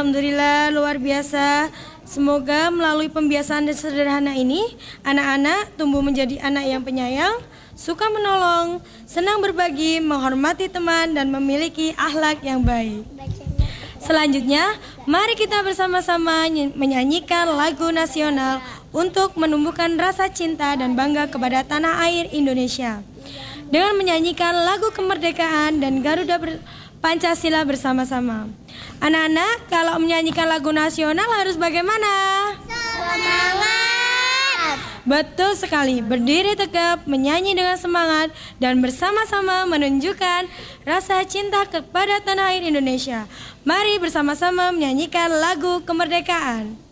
Alhamdulillah luar biasa. Semoga melalui pembiasaan dan sederhana ini, anak-anak tumbuh menjadi anak yang penyayang, suka menolong, senang berbagi, menghormati teman, dan memiliki akhlak yang baik. Selanjutnya, mari kita bersama-sama menyanyikan lagu nasional untuk menumbuhkan rasa cinta dan bangga kepada tanah air Indonesia. Dengan menyanyikan lagu kemerdekaan dan Garuda Pancasila bersama-sama. Anak-anak, kalau menyanyikan lagu nasional harus bagaimana? Semangat! Betul sekali, berdiri tegap, menyanyi dengan semangat, dan bersama-sama menunjukkan rasa cinta kepada tanah air Indonesia. Mari bersama-sama menyanyikan lagu kemerdekaan.